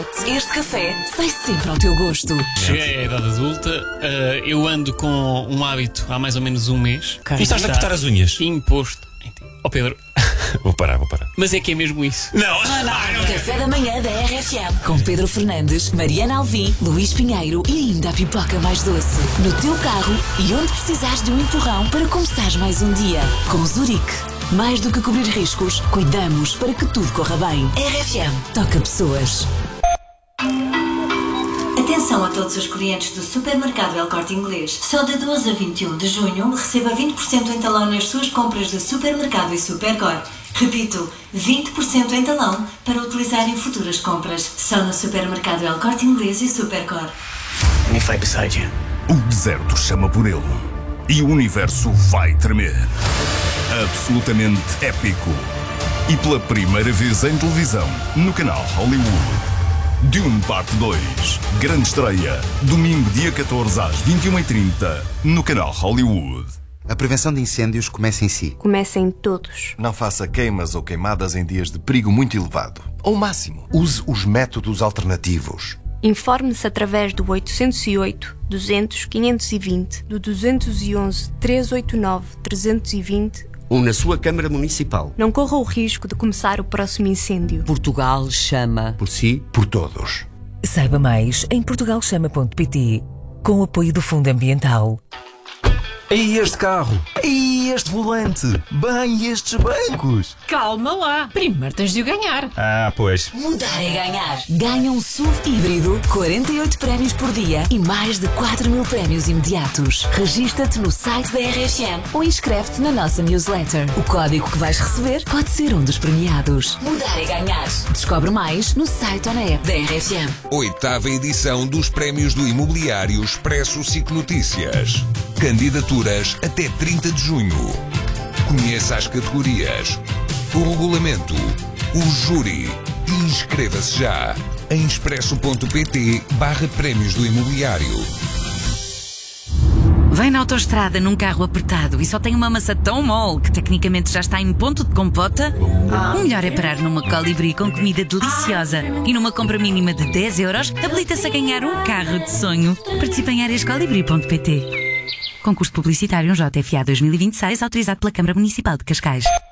Norte. Este café sai sempre ao teu gosto. Cheguei à idade adulta, eu ando com um hábito há mais ou menos um mês. Começaste a cortar as unhas? Imposto. Ó Pedro, Vou parar. mas é que é mesmo isso. Não! Café da manhã da RFM. Com Pedro Fernandes, Mariana Alvim, Luís Pinheiro e ainda a pipoca mais doce. No teu carro e onde precisares de um empurrão para começares mais um dia. Com Zurique. Mais do que cobrir riscos, cuidamos para que tudo corra bem. RFM. Toca pessoas. Atenção a todos os clientes do supermercado El Corte Inglês. Só de 12 a 21 de junho receba 20% em talão nas suas compras de supermercado e Supercor. Repito, 20% em talão para utilizar em futuras compras. Só no supermercado El Corte Inglês e Supercor. Let me fight beside you. O deserto chama por ele e o universo vai tremer. Absolutamente épico. E pela primeira vez em televisão, no canal Hollywood. Dune Parte 2. Grande estreia. Domingo, dia 14 às 21h30, no canal Hollywood. A prevenção de incêndios começa em si. Começa em todos. Não faça queimas ou queimadas em dias de perigo muito elevado. Ao máximo, use os métodos alternativos. Informe-se através do 808 200 520, do 211 389 320 Ou na sua Câmara Municipal. Não corra o risco de começar o próximo incêndio. Portugal chama. Por si, Por todos. Saiba mais em portugalchama.pt, com o apoio do Fundo Ambiental. E este carro? E este volante? Bem, estes bancos? Calma lá, primeiro tens de o ganhar. Ah, pois. Mudar é ganhar. Ganha um SUV híbrido, 48 prémios por dia e mais de 4.000 prémios imediatos. Regista-te no site da RFM ou inscreve-te na nossa newsletter. O código que vais receber pode ser um dos premiados. Mudar é ganhar. Descobre mais no site ou na app da RFM. 8ª edição dos Prémios do Imobiliário Expresso SIC Notícias. Candidaturas até 30 de junho. Conheça as categorias, o regulamento, o júri e inscreva-se já em expresso.pt/prémios do imobiliário. Vem na autoestrada num carro apertado e só tem uma maçã tão mole que tecnicamente já está em ponto de compota? O melhor é parar numa Colibri com comida deliciosa e numa compra mínima de 10 euros habilita-se a ganhar um carro de sonho. Participe em áreascolibri.pt. Concurso publicitário JFA 2026, autorizado pela Câmara Municipal de Cascais.